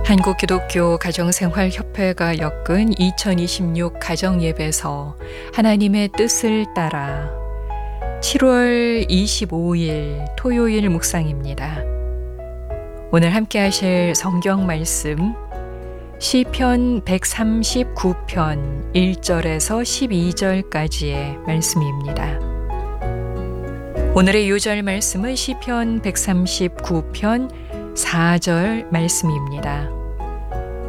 한국기독교 가정생활협회가 엮은 2026 가정예배서 하나님의 뜻을 따라 7월 25일 토요일 묵상입니다. 오늘 함께 하실 성경 말씀 시편 139편 1절에서 12절까지의 말씀입니다. 오늘의 요절 말씀은 시편 139편 4절 말씀입니다.